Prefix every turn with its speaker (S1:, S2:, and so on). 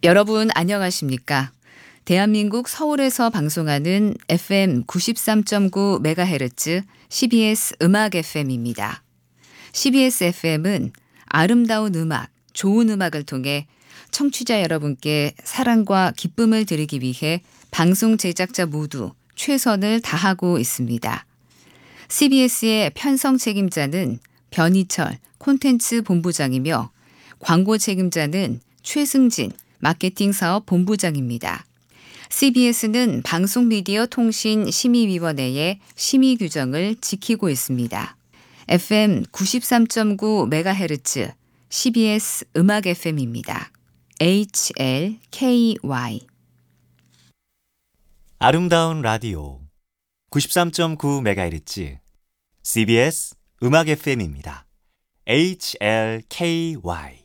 S1: 여러분 안녕하십니까? 대한민국 서울에서 방송하는 FM 93.9MHz CBS 음악 FM입니다. CBS FM은 아름다운 음악, 좋은 음악을 통해 청취자 여러분께 사랑과 기쁨을 드리기 위해 방송 제작자 모두 최선을 다하고 있습니다. CBS의 편성 책임자는 변희철 콘텐츠 본부장이며 광고 책임자는 최승진 마케팅 사업 본부장입니다. CBS는 방송미디어통신심의위원회의 심의 규정을 지키고 있습니다. FM 93.9MHz CBS 음악 FM입니다. HLKY
S2: 아름다운 라디오 93.9MHz CBS 음악 FM입니다. HLKY